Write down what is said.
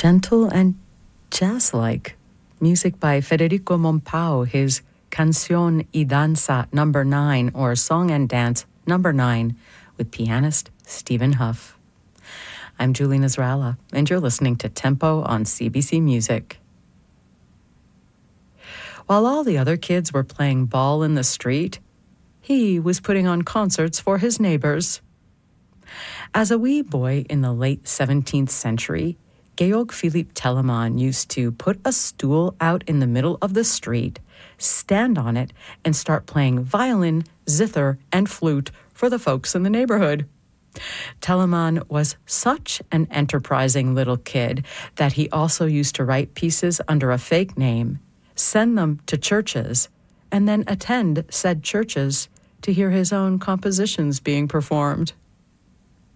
gentle and jazz-like. Music by Federico Mompau, his Canción y Danza No. 9, or Song and Dance No. 9, with pianist Stephen Huff. I'm Julie Nasrallah, and you're listening to Tempo on CBC Music. While all the other kids were playing ball in the street, he was putting on concerts for his neighbors. As a wee boy in the late 17th century, Georg Philipp Telemann used to put a stool out in the middle of the street, stand on it, and start playing violin, zither, and flute for the folks in the neighborhood. Telemann was such an enterprising little kid that he also used to write pieces under a fake name, send them to churches, and then attend said churches to hear his own compositions being performed.